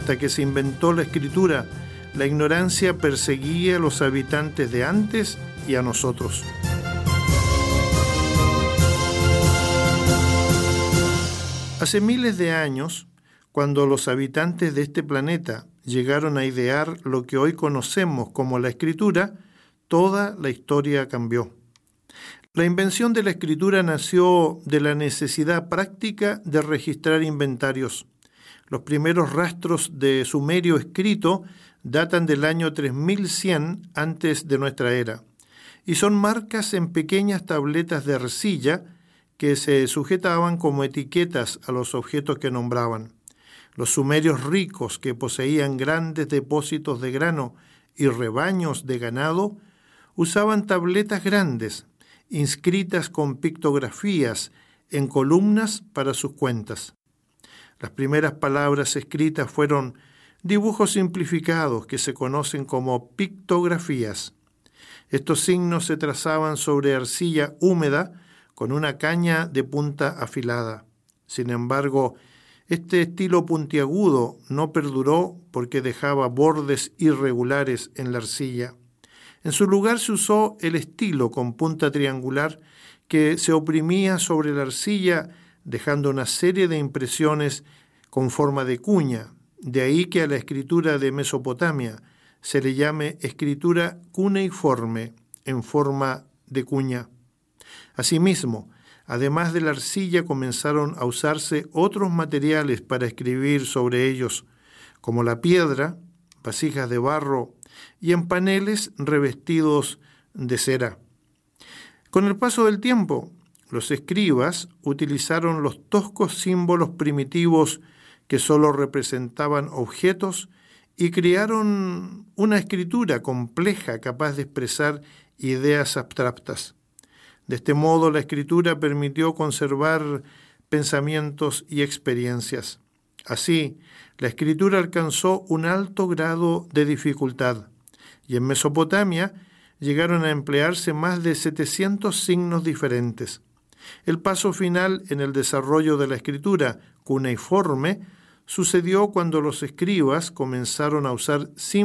Hasta que se inventó la escritura, la ignorancia perseguía a los habitantes de antes y a nosotros. Hace miles de años, cuando los habitantes de este planeta llegaron a idear lo que hoy conocemos como la escritura, toda la historia cambió. La invención de la escritura nació de la necesidad práctica de registrar inventarios. Los primeros rastros de sumerio escrito datan del año 3100 antes de nuestra era y son marcas en pequeñas tabletas de arcilla que se sujetaban como etiquetas a los objetos que nombraban. Los sumerios ricos, que poseían grandes depósitos de grano y rebaños de ganado, usaban tabletas grandes, inscritas con pictografías en columnas para sus cuentas. Las primeras palabras escritas fueron dibujos simplificados que se conocen como pictografías. Estos signos se trazaban sobre arcilla húmeda con una caña de punta afilada. Sin embargo, este estilo puntiagudo no perduró porque dejaba bordes irregulares en la arcilla. En su lugar se usó el estilo con punta triangular que se oprimía sobre la arcilla dejando una serie de impresiones con forma de cuña. De ahí que a la escritura de Mesopotamia se le llame escritura cuneiforme en forma de cuña. Asimismo, además de la arcilla comenzaron a usarse otros materiales para escribir sobre ellos, como la piedra, vasijas de barro y en paneles revestidos de cera. Con el paso del tiempo, los escribas utilizaron los toscos símbolos primitivos que solo representaban objetos y crearon una escritura compleja capaz de expresar ideas abstractas. De este modo, la escritura permitió conservar pensamientos y experiencias. Así, la escritura alcanzó un alto grado de dificultad, y en Mesopotamia llegaron a emplearse más de 700 signos diferentes. El paso final en el desarrollo de la escritura cuneiforme sucedió cuando los escribas comenzaron a usar símbolos